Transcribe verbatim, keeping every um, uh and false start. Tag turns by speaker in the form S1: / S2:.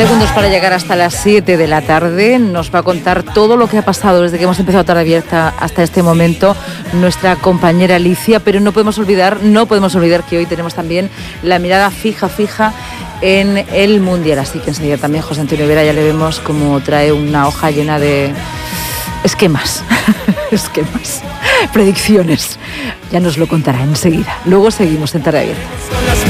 S1: segundos para llegar hasta las siete de la tarde. Nos va a contar todo lo que ha pasado desde que hemos empezado Tarde Abierta hasta este momento nuestra compañera Alicia, pero no podemos olvidar, no podemos olvidar que hoy tenemos también la mirada fija, fija en el Mundial. Así que enseguida también José Antonio Vera ya le vemos como trae una hoja llena de esquemas, esquemas, predicciones. Ya nos lo contará enseguida. Luego seguimos en Tarde Abierta.